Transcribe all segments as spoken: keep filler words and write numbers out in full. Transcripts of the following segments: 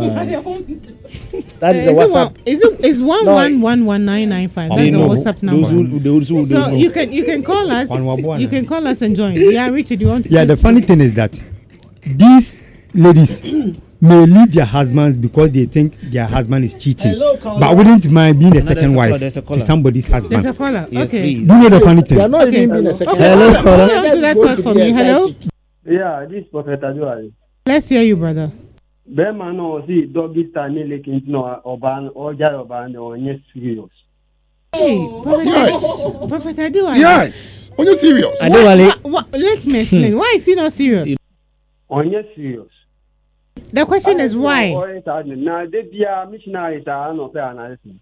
That is the is WhatsApp. It, is it is one one one one nine nine five? That's the WhatsApp number. Those who, those who so don't know. you can you can call us. You can call us and join. Yeah, Richard, you want to? Yeah, the funny thing is that these ladies may leave their husbands because they think their husband is cheating, Hello, but wouldn't mind being a no, second a wife a to somebody's husband. There's a caller. Yes, okay. please. Do you know the funny thing? They are not okay. even being a second. Okay. Hello, caller. Hold on to that thought for me. Hello. Yeah, this is Prophet Aduari. Let's hear you, brother. Bema no see doggy stand like no oban or jaroban or yes serious. Hey, Prophet, yes. Prophet Aduari. Yes. Are you serious? What, what, let me explain. Why is he not serious? On yes serious. The question is why. Now they be a missionary are not fair analysis.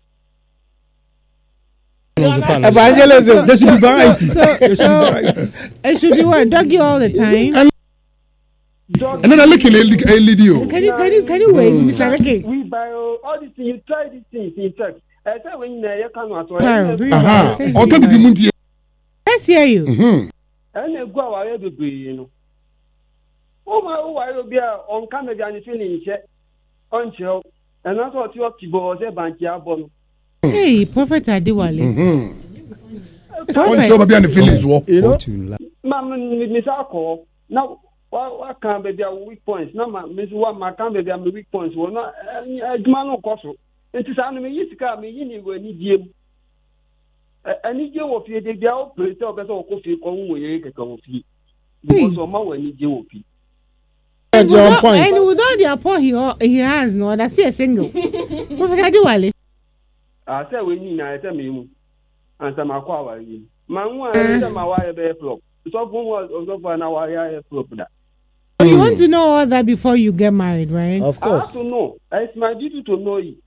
Evangelism. There should be varieties. So, so, so it should be what doggy all the time. And another looking a lady. Can you can you can you wait, Mister Ricky? We buy all these things. You try these things in text. I say when you can not. Aha. Or can be munti. Let's hear you. Mhm. And you go away to be, you know. Oh my, oh I will be on camera and feeling check on show. And that's what you have to go say bankia bon. Hey, Prophet Adewale. Mhm. On show be on the feelings wo. You know. Mama Miss Alcohol. Now what what can be their weak points? No ma Miss what my can be their weak points. Well not adwuma no koso. Enti sa no me yisika me yini go ani diem. Ani je wo fie de bia o prete o pese o ko fie ko nwo ye keke wo fie. Because o ma wo ani je wo fie. And without, and without the apport he he has no, that's a single. Prophet Adewale. I say we ni na say me mu. Ansa makwa wa yi. Ma nwa say ma wa ye be flop. So fun was so far na wa ye flop da. You want to know all that before you get married, right? Of course. I have to know. It's my duty to know it.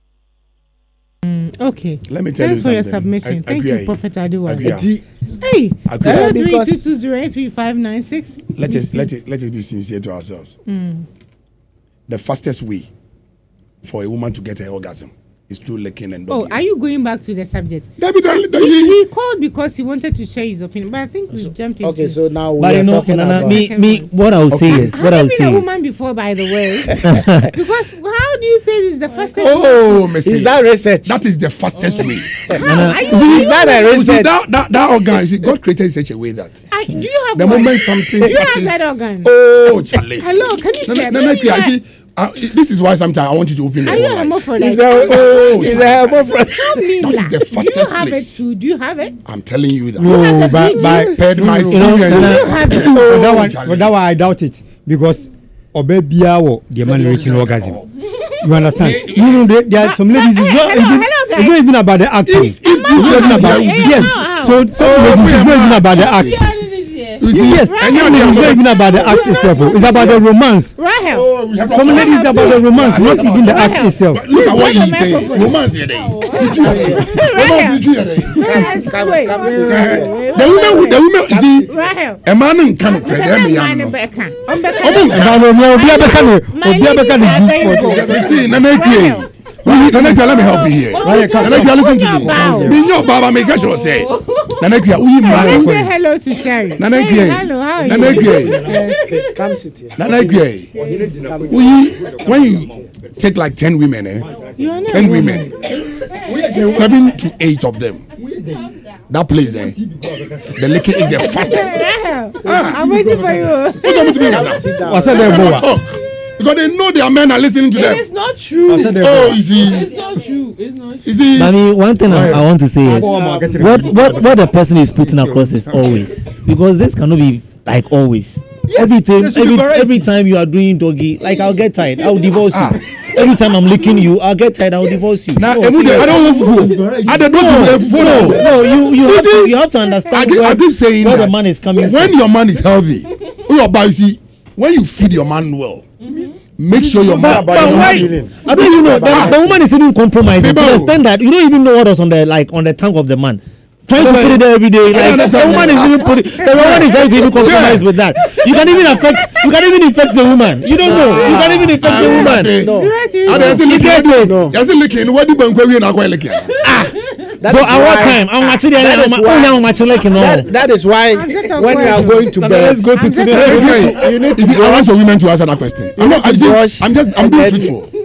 Mm, okay. Let me tell Thanks you for your something. submission. I, Thank agree. you, Prophet Adewale. Agree. Hey, Agree. zero three two two zero eight three five nine six. Let us let us let us be sincere to ourselves. Mm. The fastest way for a woman to get her orgasm is through licking and Oh, dogging. are you going back to the subject? David, David, He, he called because he wanted to share his opinion, but I think we jumped into. Okay, so now we But are you know, talking Nana, about me, me, what I would say is, what I I've would been say a is, woman before, by the way. Because how do you say this is the fastest? Oh, Messi. Is that research? That is the fastest way. How? Are you, Is that a You see, research? that, that, that organ, you see, God created in such a way that I, do you have the one? moment something Do you have touches. that organ? Oh, Charlie. Hello, can you No, share? no, no, no, I see, uh, this is why sometimes I want you to open the Are you a phone lines. hermaphrodite? Is a Oh, is a hermaphrodite. Tell me That is the Do you fastest have place. it too? Do you have it? I'm telling you that. No, have but the by video? Paired my you know, experience. Nana, You have it. for that one, Charlie. for that one, I doubt it because obe biya wo the man reaching orgasm. You understand? You know, there, there are some ladies. It's not Hello, even. hello, guys. It's not even about the acting. If- if It's not even about Hey, yes. how, how? So some ladies, it's not even about the acting. You see, Yes, and some ladies, it's not even about the act itself. It's about the romance. Rahel. Oh, we have Some ladies it's about the romance, not even the act itself. But look at what Where's he's the saying. microphone? Romance here, there. Rahel. Romance here, there. Yes, come- wait. come- Wait, The wait, women, wait, the women, you see, Rahel. a man in Kano, Because let I'm me man know. Becca. I'm Becca. Omo nka. Ẹ̀ka ló ní obi abẹ́ka ni obi abẹ́ka ni ladies are G-spot. available. You see, Nana Ekwe. Nana Ekwe, let me help you here. Right, come. Nana Ekwe, listen to Open your me. mouth. Me your baba make sure say. Nana Ekwe, who you Let's marry? say hello to Sherry. Nana Hey, Ekwe. hello, how are Nana you? Ekwe. Come sit here. Nana Ekwe. Who you, when you take like ten women, eh? You are not Ten a woman. women. Seven to eight of them. That place, eh? The licking is the fastest. Rahel, I'm waiting for you. What do you want me to be, Gaza? Sit down. What's that there, Cannot boy? talk. Because they know their men are listening to them. It's not true. What's that there, Oh, boy? you see. It's not true. It's not true. You see. Mami, one thing I, I want to say is, Oh, man, get it. what, what, what the person is putting across is always, because this cannot be like always. every time, there should be every, variety. every time you are doing doggy, like I'll get tired, I'll divorce Ah. you. Every time I'm licking you, I'll get tired, I'll divorce you. Now, No, Emu, serious. I don't want food. I don't no, want food. no, no, you you have, to, see, you have to I understand keep, where, I keep saying where that the man is coming when from. your man is healthy, who your boy, you see, when you feed your man well, make sure your man. But why? I don't even know. The, the woman is even compromising to People. the extent that you don't even know what was on the like on the tongue of the man. Trying to put it there every day, like the woman is even putting. The woman is trying to even compromise with that. You can even affect. You can even affect the woman. You don't know. You can even affect the woman. No. No. And there's a You get it. licking. There's a licking. What do you want to quite licking? That So is at what why- time? I'm actually. that is I'm why- I'm actually like you know. That, that is why I'm just a when you are question. going to No, no, bed, let's go to I'm just today. a- you need to, you need You to see, I want brush. your women to answer that question. I'm, not, need I'm, to just, brush I'm just, I'm and being then- truthful.